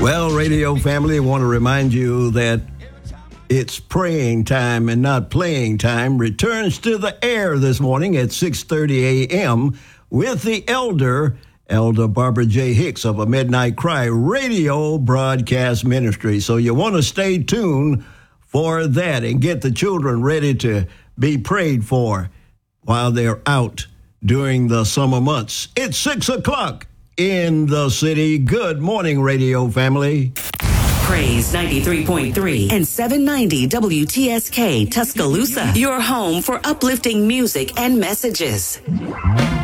Well, radio family, I want to remind you that it's praying time and not playing time returns to the air this morning at 6:30 a.m. with the Elder Barbara J. Hicks of A Midnight Cry Radio Broadcast Ministry. So you want to stay tuned for that and get the children ready to be prayed for while they're out during the summer months. It's 6 o'clock in the city. Good morning, radio family. Praise 93.3 and 790 WTSK Tuscaloosa. Your home for uplifting music and messages.